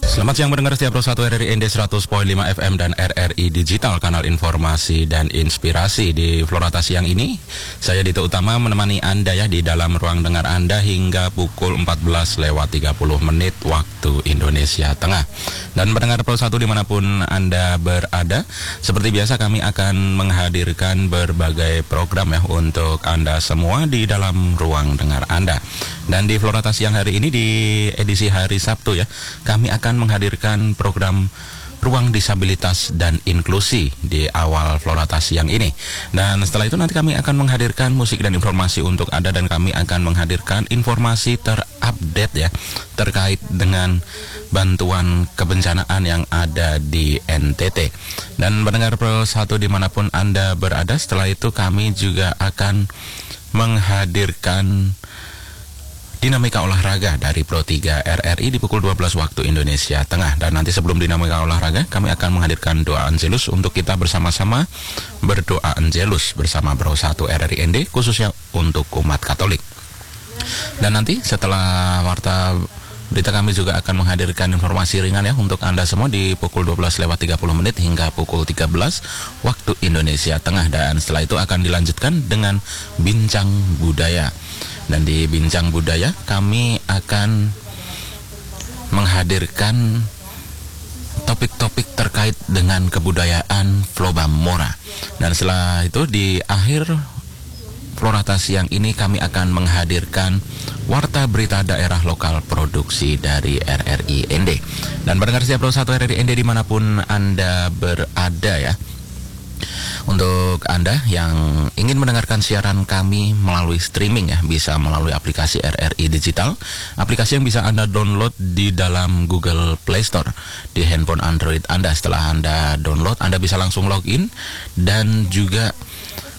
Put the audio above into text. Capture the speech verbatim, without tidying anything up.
Selamat siang mendengar setiap Pro satu R R I N D seratus koma lima F M dan R R I Digital, kanal informasi dan inspirasi. Di Florata siang ini, saya Dito Utama menemani Anda ya di dalam ruang dengar Anda hingga pukul empat belas lewat tiga puluh menit waktu Indonesia Tengah. Dan mendengar Pro satu dimanapun Anda berada, seperti biasa kami akan menghadirkan berbagai program ya untuk Anda semua di dalam ruang dengar Anda. Dan di Florata siang hari ini, di edisi hari Sabtu ya, kami akan menghadirkan program Ruang Disabilitas dan Inklusi di awal Florata siang ini. Dan setelah itu nanti kami akan menghadirkan musik dan informasi untuk Anda, dan kami akan menghadirkan informasi terupdate ya terkait dengan bantuan kebencanaan yang ada di N T T. Dan mendengar Pro satu dimanapun Anda berada, setelah itu kami juga akan menghadirkan Dinamika Olahraga dari Pro tiga R R I di pukul dua belas waktu Indonesia Tengah. Dan nanti sebelum Dinamika Olahraga, kami akan menghadirkan doa Angelus untuk kita bersama-sama berdoa Angelus bersama Pro satu R R I N D, khususnya untuk umat Katolik. Dan nanti setelah warta berita, kami juga akan menghadirkan informasi ringan ya untuk Anda semua di pukul dua belas lewat tiga puluh menit hingga pukul tiga belas waktu Indonesia Tengah. Dan setelah itu akan dilanjutkan dengan Bincang Budaya. Dan di Bincang Budaya kami akan menghadirkan topik-topik terkait dengan kebudayaan Floba Mora. Dan setelah itu di akhir Florata siang ini kami akan menghadirkan warta berita daerah lokal produksi dari R R I N D. Dan mendengar setiap Pro satu R R I N D dimanapun Anda berada ya. Untuk Anda yang ingin mendengarkan siaran kami melalui streaming ya, bisa melalui aplikasi R R I Digital. Aplikasi yang bisa Anda download di dalam Google Play Store di handphone Android Anda. Setelah Anda download, Anda bisa langsung login dan juga